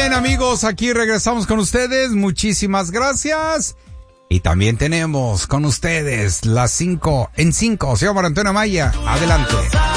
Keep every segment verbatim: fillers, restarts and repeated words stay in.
bien, amigos, aquí regresamos con ustedes. Muchísimas gracias. Y también tenemos con ustedes las cinco en cinco. Señor Mario Antonio Amaya, adelante.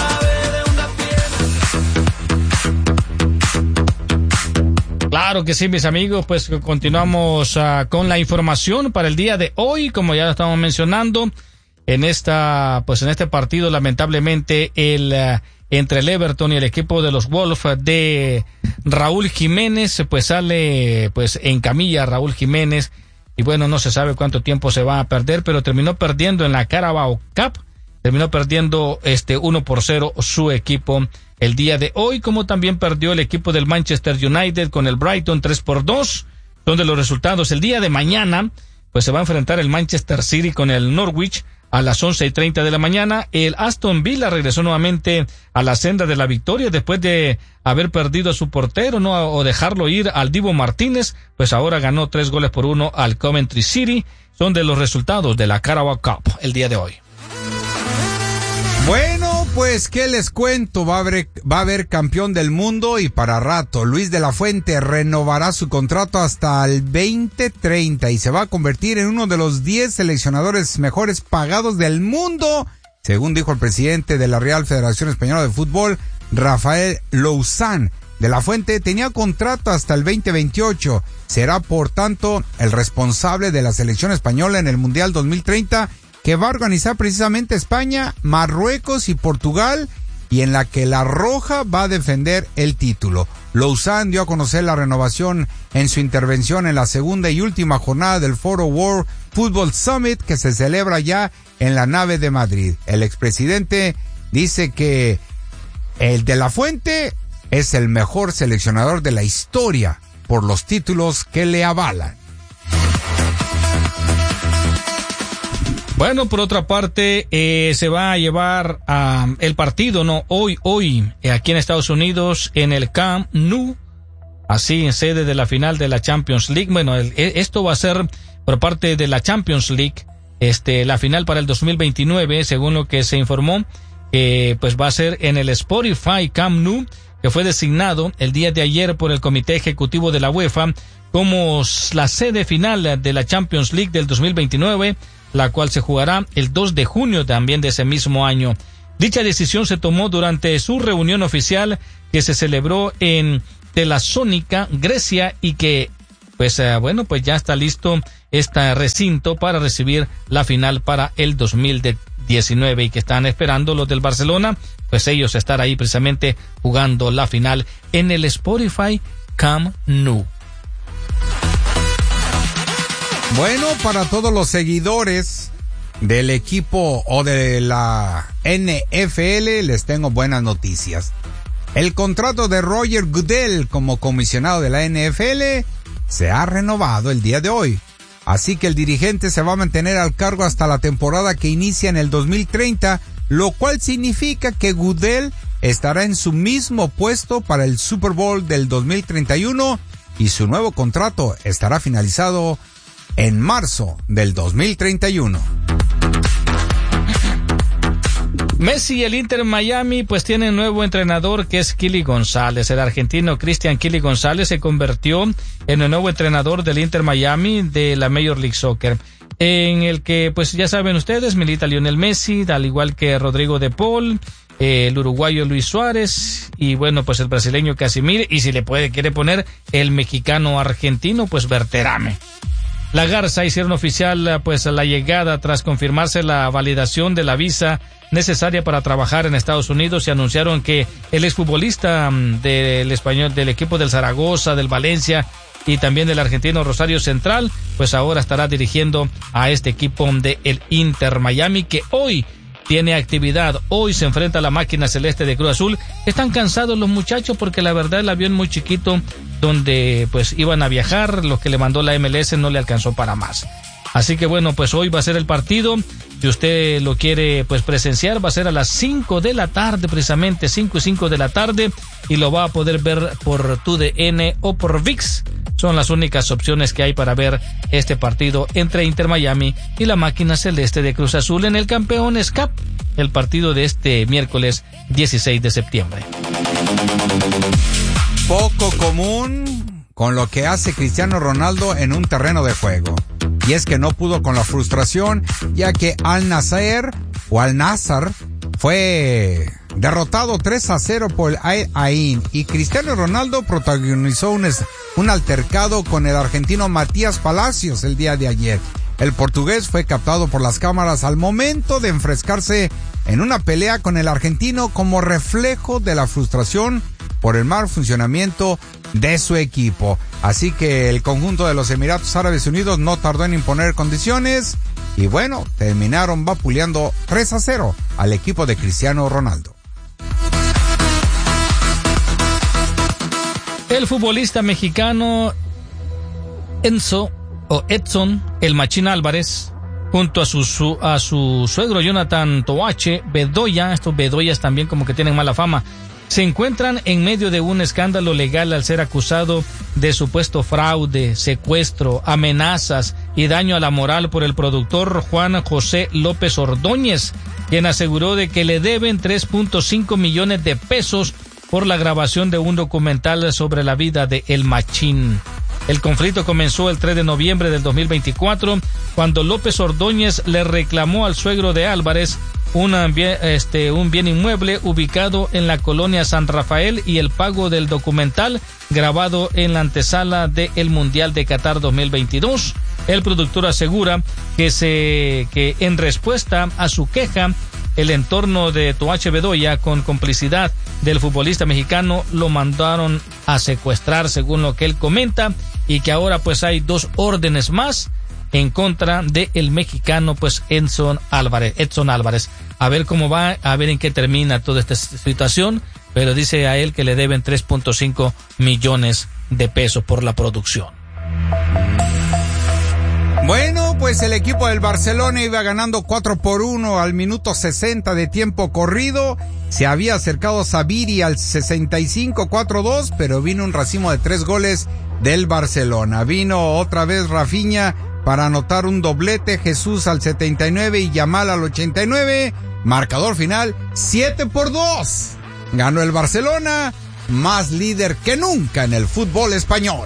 Claro que sí, mis amigos, pues continuamos uh, con la información para el día de hoy, como ya estamos mencionando, en esta, pues en este partido, lamentablemente, el uh, entre el Everton y el equipo de los Wolves de Raúl Jiménez, pues sale, pues en camilla Raúl Jiménez, y bueno, no se sabe cuánto tiempo se va a perder, pero terminó perdiendo en la Carabao Cup, terminó perdiendo este uno por cero su equipo el día de hoy, como también perdió el equipo del Manchester United con el Brighton tres por dos, donde los resultados el día de mañana, pues se va a enfrentar el Manchester City con el Norwich a las once y treinta de la mañana. El Aston Villa regresó nuevamente a la senda de la victoria después de haber perdido a su portero, no, o dejarlo ir al Divo Martínez, pues ahora ganó tres goles por uno al Coventry City. Son de los resultados de la Carabao Cup el día de hoy. Bueno, pues qué les cuento, va a haber, va a haber campeón del mundo y para rato. Luis de la Fuente renovará su contrato hasta el veinte treinta y se va a convertir en uno de los diez seleccionadores mejores pagados del mundo, según dijo el presidente de la Real Federación Española de Fútbol, Rafael Louzán. De la Fuente tenía contrato hasta el veinte veintiocho, será por tanto el responsable de la selección española en el Mundial dos mil treinta, que va a organizar precisamente España, Marruecos y Portugal, y en la que la Roja va a defender el título. Louzán dio a conocer la renovación en su intervención en la segunda y última jornada del Foro World Football Summit, que se celebra ya en la nave de Madrid. El expresidente dice que el de la Fuente es el mejor seleccionador de la historia por los títulos que le avalan. Bueno, por otra parte, eh, se va a llevar uh, el partido, ¿no? Hoy, hoy, eh, aquí en Estados Unidos, en el Camp Nou, así en sede de la final de la Champions League. Bueno, el, esto va a ser por parte de la Champions League, este, la final para el dos mil veintinueve, según lo que se informó, eh, pues va a ser en el Spotify Camp Nou, que fue designado el día de ayer por el Comité Ejecutivo de la UEFA como la sede final de la Champions League del dos mil veintinueve, la cual se jugará el dos de junio también de ese mismo año. Dicha decisión se tomó durante su reunión oficial que se celebró en Tesalónica, Grecia, y que, pues, eh, bueno, pues ya está listo este recinto para recibir la final para el dos mil diecinueve, y que están esperando los del Barcelona, pues ellos estar ahí precisamente jugando la final en el Spotify Camp Nou. Bueno, para todos los seguidores del equipo o de la N F L les tengo buenas noticias. El contrato de Roger Goodell como comisionado de la N F L se ha renovado el día de hoy. Así que el dirigente se va a mantener al cargo hasta la temporada que inicia en el dos mil treinta, lo cual significa que Goodell estará en su mismo puesto para el Super Bowl del dos mil treinta y uno y su nuevo contrato estará finalizado en marzo del dos mil treinta y uno. Messi y el Inter Miami pues tienen nuevo entrenador, que es Kili González. El argentino Cristian Kili González se convirtió en el nuevo entrenador del Inter Miami de la Major League Soccer, en el que pues ya saben ustedes milita Lionel Messi, al igual que Rodrigo de Paul, eh, el uruguayo Luis Suárez y bueno pues el brasileño Casimir, y si le puede quiere poner el mexicano argentino pues Berterame. La Garza hicieron oficial pues la llegada tras confirmarse la validación de la visa necesaria para trabajar en Estados Unidos, y anunciaron que el exfutbolista del español del equipo del Zaragoza, del Valencia y también del argentino Rosario Central, pues ahora estará dirigiendo a este equipo de el Inter Miami, que hoy tiene actividad. Hoy se enfrenta a la máquina celeste de Cruz Azul. Están cansados los muchachos porque la verdad el avión muy chiquito donde pues iban a viajar, lo que le mandó la M L S no le alcanzó para más. Así que bueno, pues hoy va a ser el partido. Si usted lo quiere pues presenciar, va a ser a las cinco de la tarde, precisamente cinco y cinco de la tarde, y lo va a poder ver por T U D N o por V I X. Son las únicas opciones que hay para ver este partido entre Inter Miami y la máquina celeste de Cruz Azul en el Campeones Cup, el partido de este miércoles dieciséis de septiembre. Poco común con lo que hace Cristiano Ronaldo en un terreno de juego. Y es que no pudo con la frustración, ya que Al Nassr o Al Nassr fue derrotado tres a cero por el Al Ain, y Cristiano Ronaldo protagonizó un, un altercado con el argentino Matías Palacios el día de ayer. El portugués fue captado por las cámaras al momento de enfrescarse en una pelea con el argentino como reflejo de la frustración por el mal funcionamiento de su equipo. Así que el conjunto de los Emiratos Árabes Unidos no tardó en imponer condiciones y bueno, terminaron vapuleando tres a cero al equipo de Cristiano Ronaldo. El futbolista mexicano Enzo o Edson El Machín Álvarez, junto a su, su a su suegro Jonathan Toache Bedoya, estos Bedoyas también como que tienen mala fama, se encuentran en medio de un escándalo legal al ser acusado de supuesto fraude, secuestro, amenazas y daño a la moral por el productor Juan José López Ordóñez, quien aseguró de que le deben tres punto cinco millones de pesos por la grabación de un documental sobre la vida de El Machín. El conflicto comenzó el tres de noviembre del dos mil veinticuatro, cuando López Ordóñez le reclamó al suegro de Álvarez una, este, un bien inmueble ubicado en la colonia San Rafael y el pago del documental grabado en la antesala del Mundial de Qatar dos mil veintidós. El productor asegura que, se, que en respuesta a su queja, el entorno de Toache Bedoya, con complicidad del futbolista mexicano, lo mandaron a secuestrar, según lo que él comenta, y que ahora pues hay dos órdenes más en contra de el mexicano pues Edson Álvarez, Edson Álvarez. A ver cómo va, a ver en qué termina toda esta situación, pero dice a él que le deben tres punto cinco millones de pesos por la producción. Bueno, pues el equipo del Barcelona iba ganando cuatro por uno al minuto sesenta de tiempo corrido. Se había acercado Sabiri al sesenta y cinco, cuatro dos, pero vino un racimo de tres goles del Barcelona. Vino otra vez Rafinha para anotar un doblete, Jesús al setenta y nueve y Yamal al ochenta y nueve. Marcador final, siete por dos. Ganó el Barcelona, más líder que nunca en el fútbol español.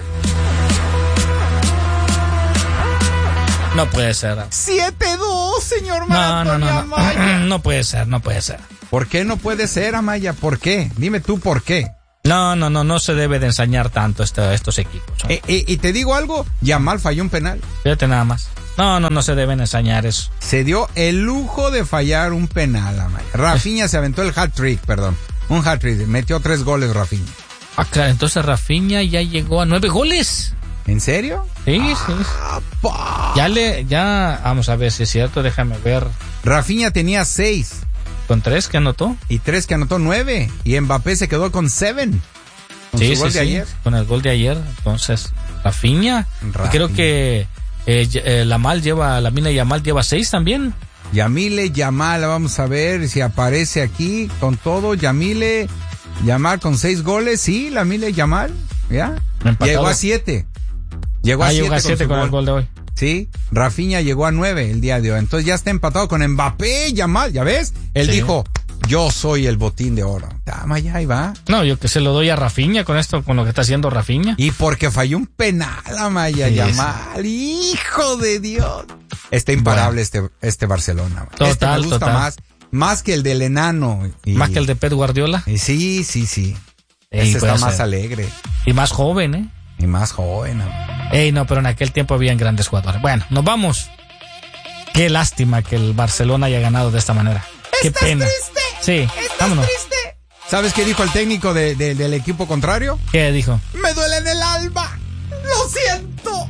No puede ser. siete dos, señor No, no, no, no. No puede ser, no puede ser. ¿Por qué no puede ser, Amaya? ¿Por qué? Dime tú por qué. No, no, no, no se debe de ensañar tanto este, estos equipos. Eh, eh, y te digo algo, Yamal falló un penal. Fíjate nada más. No, no, no se deben ensañar eso. Se dio el lujo de fallar un penal, Amaya. Rafinha se aventó el hat-trick, perdón. Un hat-trick, metió tres goles Rafinha. Ah, claro, entonces Rafinha ya llegó a nueve goles. ¿En serio? Sí, sí. Ah, ya le, ya, vamos a ver si es cierto, déjame ver. Rafinha tenía seis. ¿Con tres que anotó? Y tres que anotó nueve. Y Mbappé se quedó con seven. Con sí, su gol sí, de sí, ayer. Con el gol de ayer. Entonces, Rafinha. Rafinha. Creo que eh, eh, Lamal lleva, la mina Yamal lleva seis también. Yamile Yamal, vamos a ver si aparece aquí con todo. Yamile Yamal con seis goles. Sí, Lamine Yamal. ¿Ya? Empatado. Llegó a siete. Llegó a ah, siete, llegó a siete con, con el gol de hoy. Sí, Rafinha llegó a nueve el día de hoy. Entonces ya está empatado con Mbappé, Yamal, ¿ya ves? Él sí dijo, yo soy el botín de oro. Tama, ya ahí va. No, yo que se lo doy a Rafinha con esto, con lo que está haciendo Rafinha. Y porque falló un penal, Amaya, sí, Yamal. Sí. Hijo de Dios. Está imparable bueno. este, este Barcelona. Total, este me gusta total. más, más que el del enano. Y, más que el de Pep Guardiola. Y sí, sí, sí. Ese está más ser. alegre. Y más joven, ¿eh? Y más joven. Ey, no, pero en aquel tiempo habían grandes jugadores. Bueno, nos vamos. Qué lástima que el Barcelona haya ganado de esta manera. Qué pena. Triste? Sí, ¿Estás vámonos. Triste? ¿Sabes qué dijo el técnico de, de, del equipo contrario? ¿Qué dijo? Me duele en el alma. Lo siento.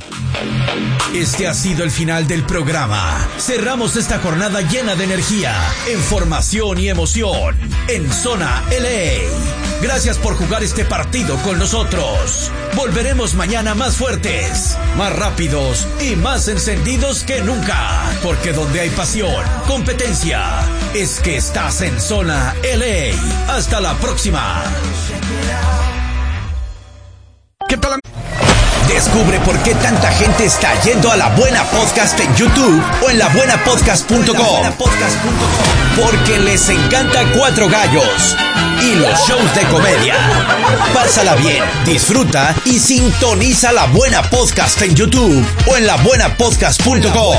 Este ha sido el final del programa. Cerramos esta jornada llena de energía, información y emoción en Zona L A. Gracias por jugar este partido con nosotros. Volveremos mañana más fuertes, más rápidos y más encendidos que nunca. Porque donde hay pasión, competencia, es que estás en Zona L A. Hasta la próxima. ¿Qué tal? Descubre por qué tanta gente está yendo a La Buena Podcast en YouTube o en la buena podcast punto com. Porque les encanta Cuatro Gallos y los shows de comedia. Pásala bien, disfruta y sintoniza La Buena Podcast en YouTube o en la buena podcast punto com.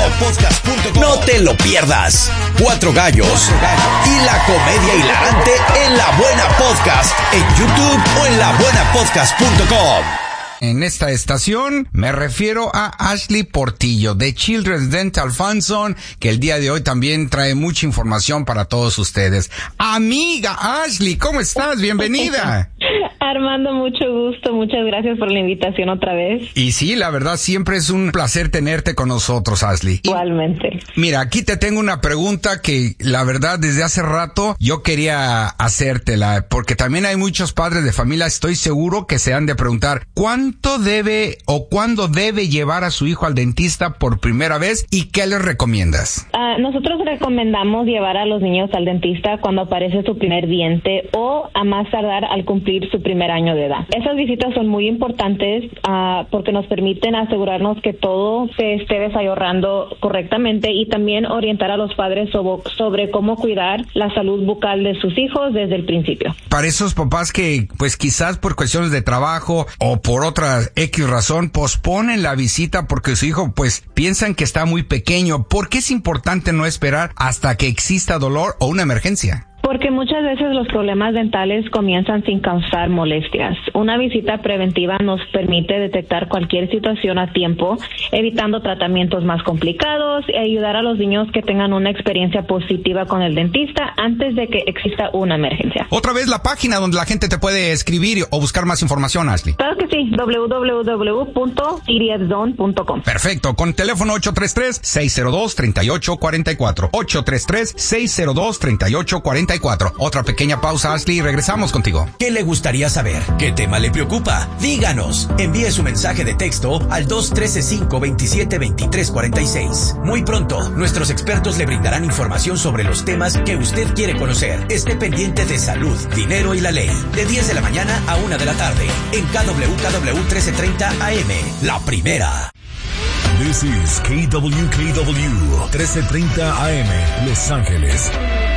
No te lo pierdas. Cuatro Gallos y la comedia hilarante en La Buena Podcast en YouTube o en la buena podcast punto com. En esta estación me refiero a Ashley Portillo de Children's Dental Funson, que el día de hoy también trae mucha información para todos ustedes. Amiga Ashley, ¿cómo estás? Bienvenida. Armando, mucho gusto, muchas gracias por la invitación otra vez. Y sí, la verdad siempre es un placer tenerte con nosotros, Ashley. Igualmente. Mira, aquí te tengo una pregunta que la verdad desde hace rato yo quería hacértela, porque también hay muchos padres de familia, estoy seguro que se han de preguntar, ¿cuánto debe o cuándo debe llevar a su hijo al dentista por primera vez y qué les recomiendas? Uh, nosotros recomendamos llevar a los niños al dentista cuando aparece su primer diente o a más tardar al cumplir su primer año de edad. Esas visitas son muy importantes uh, porque nos permiten asegurarnos que todo se esté desarrollando correctamente y también orientar a los padres sobre, sobre cómo cuidar la salud bucal de sus hijos desde el principio. Para esos papás que pues quizás por cuestiones de trabajo o por otra X razón posponen la visita porque su hijo pues piensan que está muy pequeño, ¿por qué es importante no esperar hasta que exista dolor o una emergencia? Porque muchas veces los problemas dentales comienzan sin causar molestias. Una visita preventiva nos permite detectar cualquier situación a tiempo, evitando tratamientos más complicados y ayudar a los niños que tengan una experiencia positiva con el dentista antes de que exista una emergencia. Otra vez la página donde la gente te puede escribir o buscar más información, Ashley. Claro que sí, doble u doble u doble u punto c d f zone punto com. Perfecto, con teléfono ocho tres tres, seis cero dos, tres ocho cuatro cuatro, ocho tres tres, seis cero dos, tres ocho cuatro cuatro. Otra pequeña pausa, Ashley, y regresamos contigo. ¿Qué le gustaría saber? ¿Qué tema le preocupa? Díganos. Envíe su mensaje de texto al dos uno tres cinco dos siete dos tres cuatro seis. Muy pronto, nuestros expertos le brindarán información sobre los temas que usted quiere conocer. Esté pendiente de salud, dinero y la ley. De diez de la mañana a una de la tarde. En K W K W trece treinta A M. La primera. This is K W K W trece treinta A M. Los Ángeles.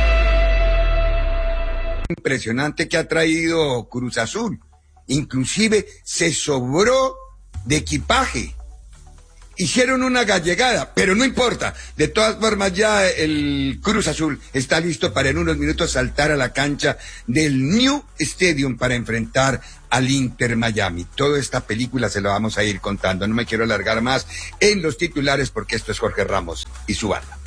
Impresionante que ha traído Cruz Azul. Inclusive se sobró de equipaje. Hicieron una gallegada, pero no importa. De todas formas, ya el Cruz Azul está listo para en unos minutos saltar a la cancha del New Stadium para enfrentar al Inter Miami. Toda esta película se la vamos a ir contando. No me quiero alargar más en los titulares porque esto es Jorge Ramos y su banda.